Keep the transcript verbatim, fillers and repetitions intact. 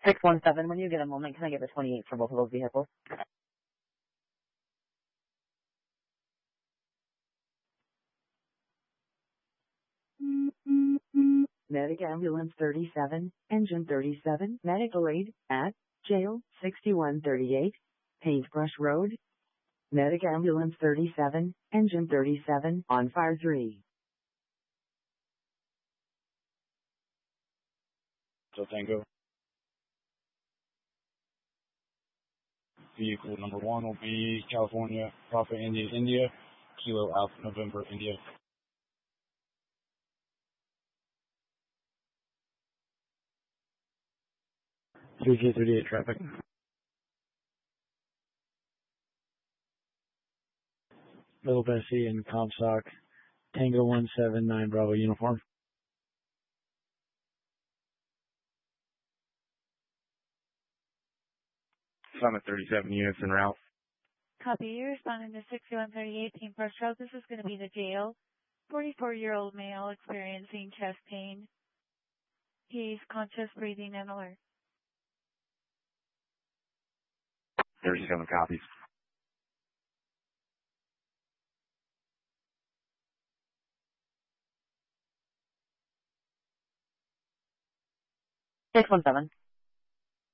six one seven, when you get a moment, can I get the twenty-eight for both of those vehicles? Medic Ambulance thirty-seven, Engine thirty-seven, medical aid, at, jail, sixty-one thirty-eight, Paintbrush Road. Medic Ambulance thirty-seven, Engine thirty-seven, on fire three. So Tango. Vehicle number one will be California, Papa India, India, Kilo Alpha November, India. three K thirty-eight traffic. Little Bessie and Comstock, Tango one seven nine Bravo uniform. Summit thirty-seven units en route. Copy. You're responding to sixty-one thirty-eight Paintbrush Road. This is going to be the jail. forty-four-year-old male experiencing chest pain. He's conscious, breathing, and alert. thirty-seven copies. six one seven.